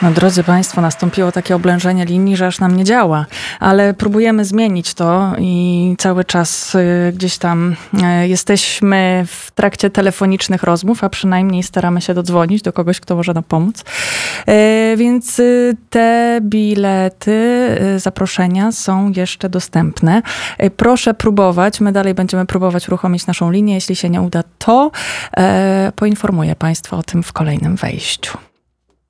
No drodzy Państwo, nastąpiło takie oblężenie linii, że aż nam nie działa, ale próbujemy zmienić to i cały czas gdzieś tam jesteśmy w trakcie telefonicznych rozmów, a przynajmniej staramy się dodzwonić do kogoś, kto może nam pomóc. Więc te bilety, zaproszenia są jeszcze dostępne. Proszę próbować, my dalej będziemy próbować uruchomić naszą linię. Jeśli się nie uda, to poinformuję Państwa o tym w kolejnym wejściu.